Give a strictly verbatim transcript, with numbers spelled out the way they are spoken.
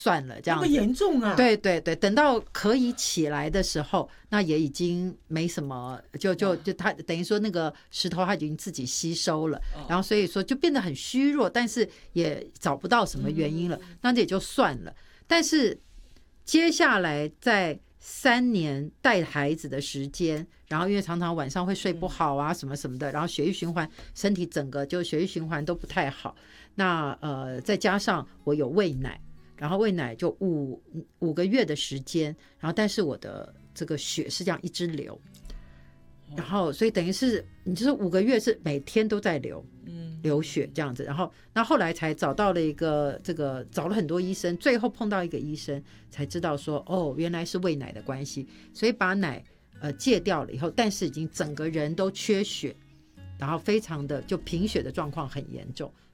算了，这样子。 那么严重啊？ 对对对，等到可以起来的时候，那也已经没什么，就就就他等于说那个石头他已经自己吸收了，然后所以说就变得很虚弱，但是也找不到什么原因了，那这也就算了。但是接下来在三年带孩子的时间，然后因为常常晚上会睡不好啊什么什么的，然后血液循环，身体整个就血液循环都不太好。那呃再加上我有喂奶。然后喂奶就五五个月的时间，然后但是我的这个血是这样一直流，然后所以等于是你就是五个月是每天都在流，流血这样子。然后那后来才找到了一个这个找了很多医生，最后碰到一个医生才知道说哦原来是喂奶的关系，所以把奶呃戒掉了以后，但是已经整个人都缺血，然后非常的就贫血的状况很严重。